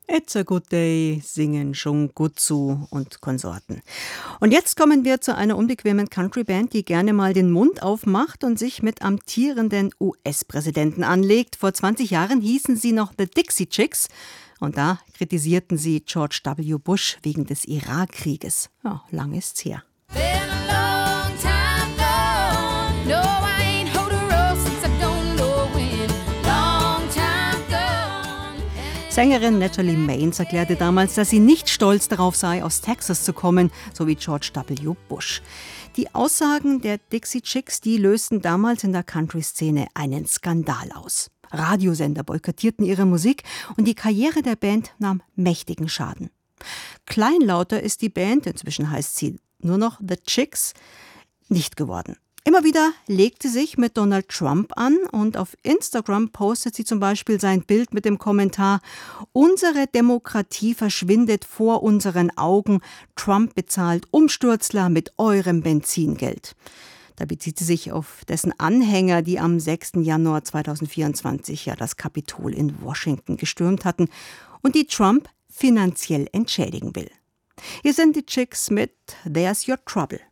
It's a Good Day singen Chung Gutsu und Konsorten. Und jetzt kommen wir zu einer unbequemen Countryband, die gerne mal den Mund aufmacht und sich mit amtierenden US-Präsidenten anlegt. Vor 20 Jahren hießen sie noch The Dixie Chicks und da kritisierten sie George W. Bush wegen des Irakkrieges. Ja, lang ist's her. Sängerin Natalie Maines erklärte damals, dass sie nicht stolz darauf sei, aus Texas zu kommen, so wie George W. Bush. Die Aussagen der Dixie Chicks, die lösten damals in der Country-Szene einen Skandal aus. Radiosender boykottierten ihre Musik und die Karriere der Band nahm mächtigen Schaden. Kleinlauter ist die Band, inzwischen heißt sie nur noch The Chicks, nicht geworden. Immer wieder legt sie sich mit Donald Trump an und auf Instagram postet sie zum Beispiel sein Bild mit dem Kommentar: Unsere Demokratie verschwindet vor unseren Augen. Trump bezahlt Umsturzler mit eurem Benzingeld. Da bezieht sie sich auf dessen Anhänger, die am 6. Januar 2024 ja das Kapitol in Washington gestürmt hatten und die Trump finanziell entschädigen will. Hier sind die Chicks mit There's Your Trouble.